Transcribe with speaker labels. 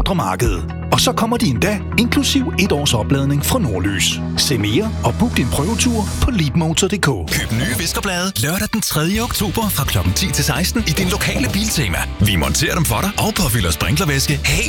Speaker 1: marked. Og så kommer de endda inklusiv 1 års opladning fra Nordlys. Se mere og book din prøvetur på leapmotor.dk.
Speaker 2: Køb nye viskerblade lørdag den 3. oktober fra kl. 10 til 16 i din lokale Biltema. Vi monterer dem for dig og påfylder sprinklervæske